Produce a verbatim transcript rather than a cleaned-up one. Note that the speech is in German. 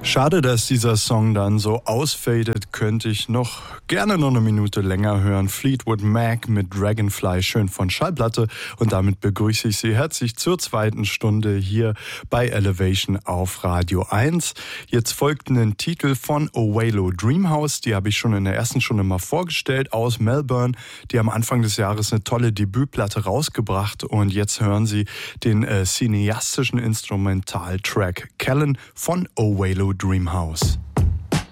Schade, dass dieser Song dann so ausfadet, könnte ich noch gerne noch eine Minute länger hören. Fleetwood Mac mit Dragonfly, schön von Schallplatte. Und damit begrüße ich Sie herzlich zur zweiten Stunde hier bei Elevation auf Radio eins. Jetzt folgt ein Titel von Owelo Dreamhouse, die habe ich schon in der ersten Stunde mal vorgestellt, aus Melbourne. Die haben Anfang des Jahres eine tolle Debütplatte rausgebracht und jetzt hören Sie den äh, cineastischen Instrumentaltrack Callan von Owelo Dreamhouse.